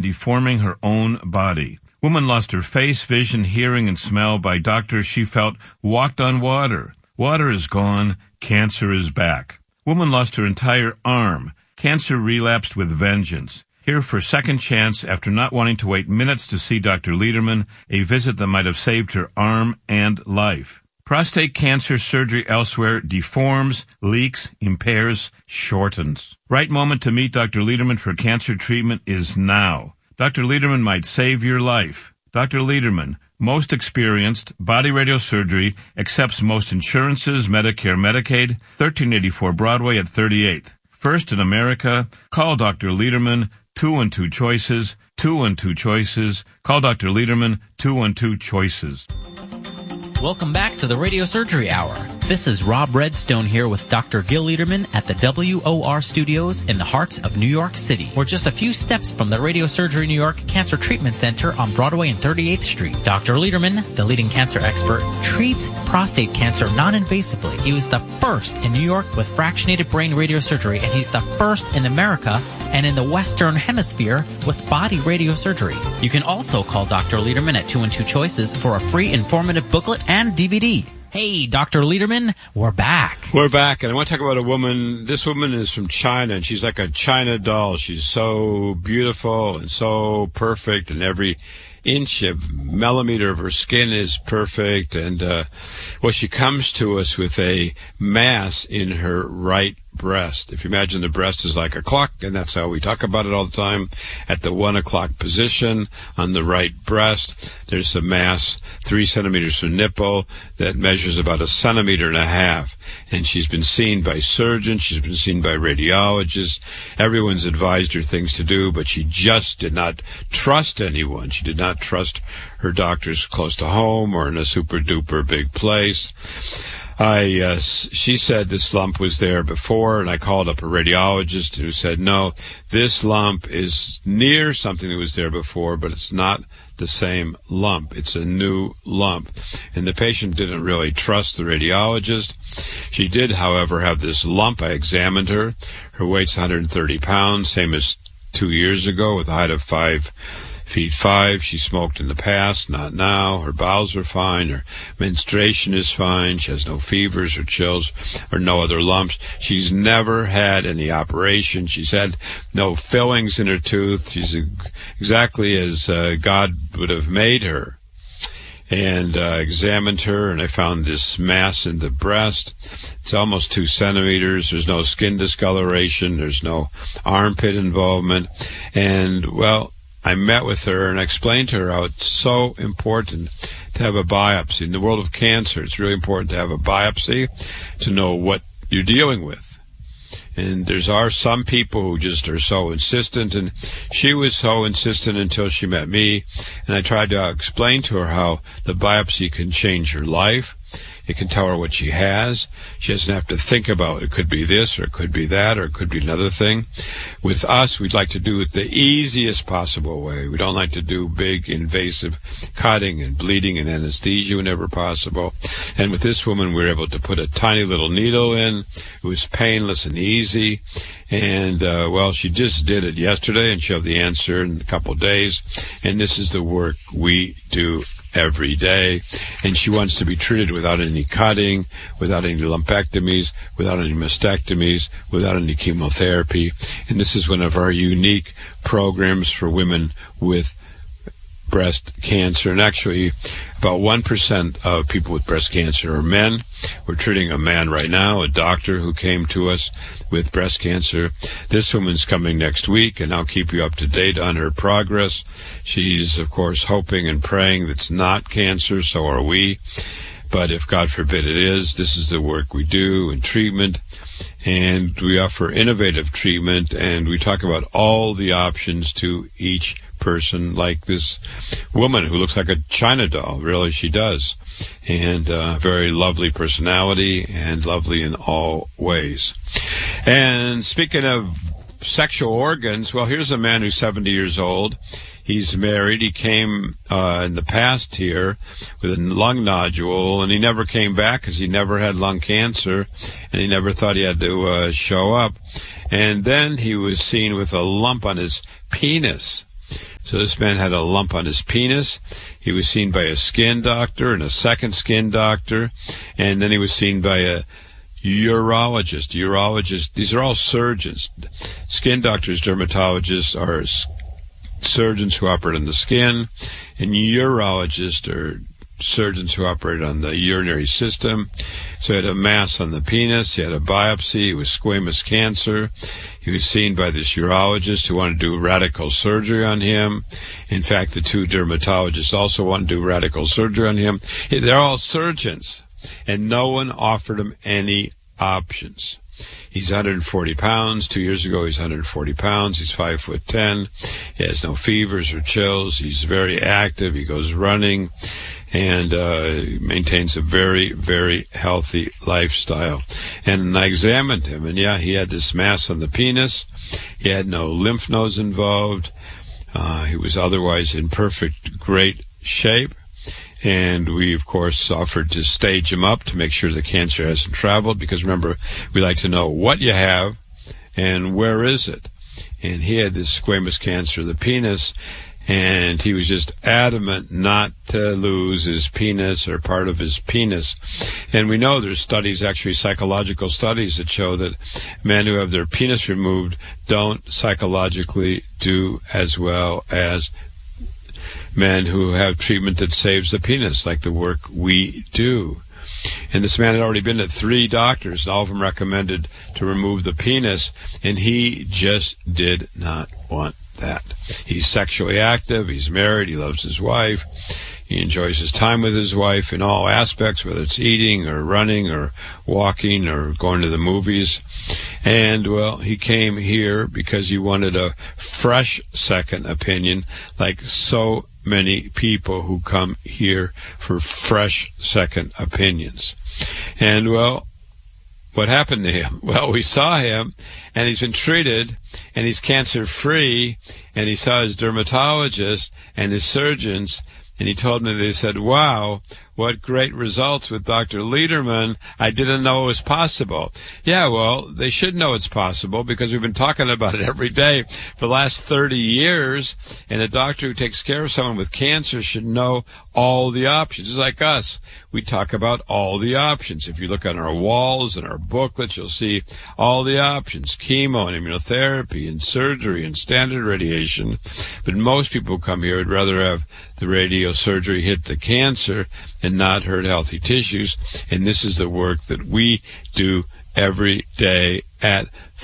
deforming her own body. Woman lost her face, vision, hearing, and smell by doctors she felt walked on water. Water is gone. Cancer is back. Woman lost her entire arm. Cancer relapsed with vengeance. Here for second chance after not wanting to wait minutes to see Dr. Lederman, a visit that might have saved her arm and life. Prostate cancer surgery elsewhere deforms, leaks, impairs, shortens. Right moment to meet Dr. Lederman for cancer treatment is now. Dr. Lederman might save your life. Dr. Lederman, most experienced, body radiosurgery, accepts most insurances, Medicare, Medicaid, 1384 Broadway at 38th. First in America, call Dr. Lederman, 212 choices, 212 choices. Call Dr. Lederman, 212 choices. Welcome back to the Radio Surgery Hour. This is Rob Redstone here with Dr. Gil Lederman at the WOR Studios in the heart of New York City. We're just a few steps from the Radio Surgery New York Cancer Treatment Center on Broadway and 38th Street. Dr. Lederman, the leading cancer expert, treats prostate cancer non-invasively. He was the first in New York with fractionated brain radiosurgery, and he's the first in America and in the Western Hemisphere with body radiosurgery. You can also call Dr. Lederman at 212 Choices for a free informative booklet and DVD. Hey, Dr. Lederman, we're back. We're back, and I want to talk about a woman. This woman is from China, and she's like a China doll. She's so beautiful and so perfect, and every inch of millimeter of her skin is perfect. And she comes to us with a mass in her right breast. If you imagine the breast is like a clock, and that's how we talk about it all the time, at the 1 o'clock position on the right breast, there's a mass 3 centimeters from nipple that measures about 1.5 centimeters. And she's been seen by surgeons, she's been seen by radiologists. Everyone's advised her things to do, but she just did not trust anyone. She did not trust her doctors close to home or in a super-duper big place. She said this lump was there before, and I called up a radiologist who said, no, this lump is near something that was there before, but it's not the same lump. It's a new lump. And the patient didn't really trust the radiologist. She did, however, have this lump. I examined her. Her weight's 130 pounds, same as 2 years ago, with a height of 5'5". She smoked in the past, not now. Her bowels are fine. Her menstruation is fine. She has no fevers or chills or no other lumps. She's never had any operation. She's had no fillings in her tooth. She's exactly as God would have made her. And examined her, and I found this mass in the breast. It's almost 2 centimeters. There's no skin discoloration. There's no armpit involvement. And, I met with her and explained to her how it's so important to have a biopsy. In the world of cancer, it's really important to have a biopsy to know what you're dealing with. And there are some people who just are so insistent, and she was so insistent until she met me, and I tried to explain to her how the biopsy can change her life. It can tell her what she has. She doesn't have to think about it could be this or it could be that or it could be another thing. With us, we'd like to do it the easiest possible way. We don't like to do big invasive cutting and bleeding and anesthesia whenever possible. And with this woman, we were able to put a tiny little needle in. It was painless and easy. And, she just did it yesterday, and she'll have the answer in a couple of days. And this is the work we do every day. And she wants to be treated without any cutting, without any lumpectomies, without any mastectomies, without any chemotherapy. And this is one of our unique programs for women with breast cancer. And actually, about 1% of people with breast cancer are men. We're treating a man right now, a doctor who came to us with breast cancer. This woman's coming next week, and I'll keep you up to date on her progress. She's, of course, hoping and praying that it's not cancer, so are we. But if, God forbid, it is, this is the work we do in treatment. And we offer innovative treatment, and we talk about all the options to each person, like this woman who looks like a China doll. Really, she does. And very lovely personality and lovely in all ways. And speaking of sexual organs, here's a man who's 70 years old. He's married. He came in the past here with a lung nodule, and he never came back because he never had lung cancer, and he never thought he had to show up. And then he was seen with a lump on his penis. So this man had a lump on his penis. He was seen by a skin doctor and a second skin doctor, and then he was seen by a urologist. These are all surgeons. Skin doctors, dermatologists are surgeons who operate on the skin, and urologists are surgeons who operate on the urinary system. So he had a mass on the penis. He had a biopsy. It was squamous cancer. He was seen by this urologist who wanted to do radical surgery on him. In fact, the two dermatologists also wanted to do radical surgery on him. They're all surgeons, and no one offered him any options. He's 140 pounds. 2 years ago, he's 140 pounds. He's 5'10". He has no fevers or chills. He's very active. He goes running and maintains a very, very healthy lifestyle. And I examined him, and yeah, he had this mass on the penis. He had no lymph nodes involved. He was otherwise in perfect, great shape. And we, of course, offered to stage him up to make sure the cancer hasn't traveled, because remember, we like to know what you have and where is it. And he had this squamous cancer of the penis, and he was just adamant not to lose his penis or part of his penis. And we know there's studies, actually psychological studies, that show that men who have their penis removed don't psychologically do as well as men who have treatment that saves the penis, like the work we do. And this man had already been to 3 doctors, and all of them recommended to remove the penis, and he just did not want that. He's sexually active, he's married, he loves his wife, he enjoys his time with his wife in all aspects, whether it's eating or running or walking or going to the movies. And, well, he came here because he wanted a fresh second opinion, like so many people who come here for fresh second opinions. And, well, what happened to him? Well, we saw him, and he's been treated, and he's cancer-free, and he saw his dermatologist and his surgeons, and he told me, they said, wow, what great results with Dr. Lederman. I didn't know it was possible. Yeah, well, they should know it's possible, because we've been talking about it every day for the last 30 years, and a doctor who takes care of someone with cancer should know all the options. It's like us. We talk about all the options. If you look on our walls and our booklets, you'll see all the options: chemo and immunotherapy and surgery and standard radiation. But most people who come here would rather have the radiosurgery hit the cancer and not hurt healthy tissues. And this is the work that we do every day at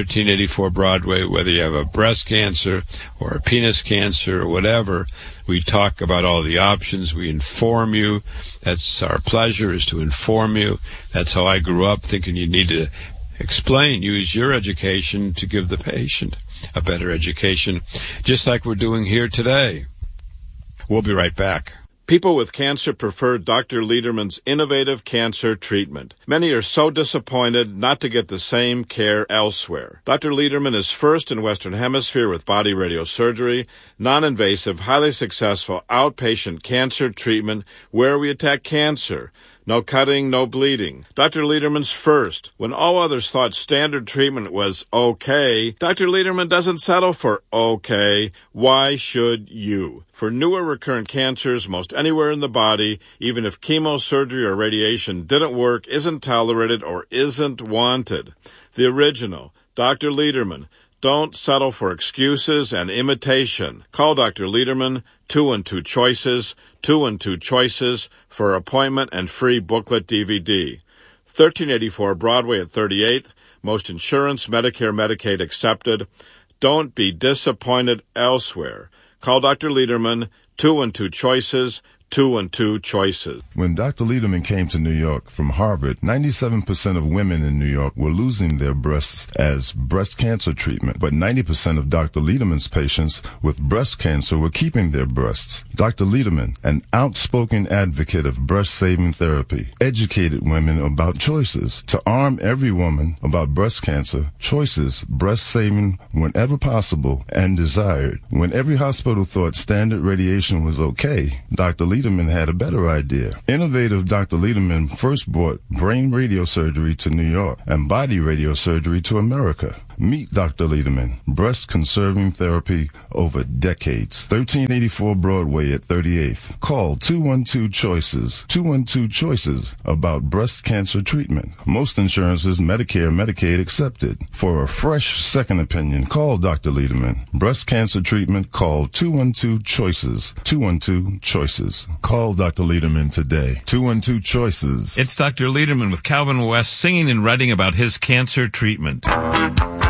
1384 Broadway, whether you have a breast cancer or a penis cancer or whatever. We talk about all the options. We inform you. That's our pleasure, is to inform you. That's how I grew up, thinking you need to explain, use your education to give the patient a better education, just like we're doing here today. We'll be right back. People with cancer prefer Dr. Lederman's innovative cancer treatment. Many are so disappointed not to get the same care elsewhere. Dr. Lederman is first in Western Hemisphere with body radiosurgery, non-invasive, highly successful outpatient cancer treatment where we attack cancer. No cutting, no bleeding. Dr. Lederman's first. When all others thought standard treatment was okay, Dr. Lederman doesn't settle for okay. Why should you? For newer recurrent cancers, most anywhere in the body, even if chemosurgery or radiation didn't work, isn't tolerated, or isn't wanted. The original, Dr. Lederman. Don't settle for excuses and imitation. Call Dr. Lederman, 212 Choices, 212 Choices, for appointment and free booklet DVD. 1384 Broadway at 38th. Most insurance, Medicare, Medicaid accepted. Don't be disappointed elsewhere. Call Dr. Lederman, 212 Choices, 212 Choices. When Dr. Lederman came to New York from Harvard, 97% of women in New York were losing their breasts as breast cancer treatment, but 90% of Dr. Lederman's patients with breast cancer were keeping their breasts. Dr. Lederman, an outspoken advocate of breast-saving therapy, educated women about choices. To arm every woman about breast cancer, choices, breast-saving whenever possible and desired. When every hospital thought standard radiation was okay, Dr. Lederman had a better idea. Innovative Dr. Lederman first brought brain radiosurgery to New York and body radiosurgery to America. Meet Dr. Lederman, breast conserving therapy over decades. 1384 Broadway at 38th. Call 212-CHOICES. 212-CHOICES about breast cancer treatment. Most insurances, Medicare, Medicaid accepted. For a fresh second opinion, call Dr. Lederman. Breast cancer treatment, call 212-CHOICES. 212-CHOICES. Call Dr. Lederman today. 212-CHOICES. It's Dr. Lederman with Calvin West singing and writing about his cancer treatment.